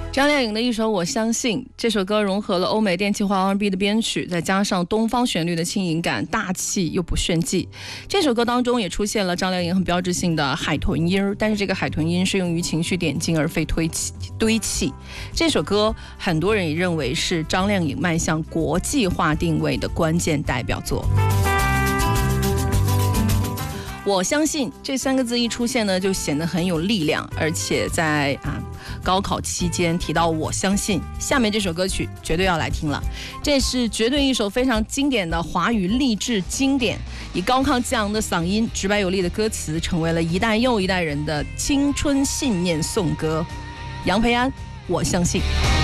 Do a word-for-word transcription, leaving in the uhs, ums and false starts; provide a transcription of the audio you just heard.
张靓颖的一首《我相信》，这首歌融合了欧美电气化 R and B 的编曲，再加上东方旋律的轻盈感，大气又不炫技。这首歌当中也出现了张靓颖很标志性的海豚音儿，但是这个海豚音是用于情绪点睛而非堆砌堆砌。这首歌很多人也认为是张靓颖迈向国际化定位的关键代表作。我相信这三个字一出现呢，就显得很有力量，而且在啊高考期间提到我相信，下面这首歌曲绝对要来听了。这是绝对一首非常经典的华语励志经典，以高亢激昂的嗓音、直白有力的歌词，成为了一代又一代人的青春信念颂歌。杨培安，我相信。